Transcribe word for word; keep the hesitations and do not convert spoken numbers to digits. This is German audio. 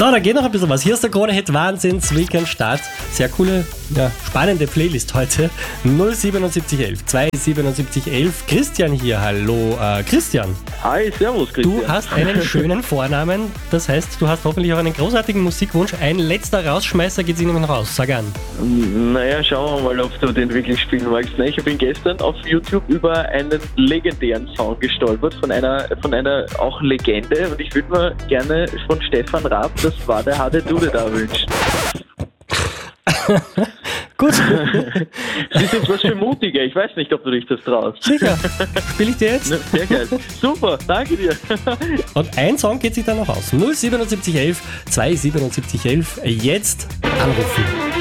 So, da geht noch ein bisschen was. Hier ist der Krone-Hit Wahnsinns-Weekend-Start. Sehr coole, ja, spannende Playlist heute. null siebenundsiebzig elf zweihundertsiebenundsiebzig elf. Christian hier, hallo äh, Christian. Hi, servus Christian. Du hast einen schönen Vornamen, das heißt, du hast hoffentlich auch einen großartigen Musikwunsch. Ein letzter Rausschmeißer geht nämlich noch aus. Sag an. Naja, schauen wir mal, ob du den wirklich spielen magst. Ich bin gestern auf YouTube über einen legendären Song gestolpert von einer, von einer auch Legende und ich würde mir gerne von Stefan Raab, das war der Hade Dude da wünschen. Gut. Das ist jetzt was für Mutiger, ich weiß nicht, ob du dich das traust. Sicher. Spiel ich dir jetzt? Sehr geil. Super, danke dir. Und ein Song geht sich dann noch aus. null siebenundsiebzig elf zweihundertsiebenundsiebzig elf. Jetzt anrufen.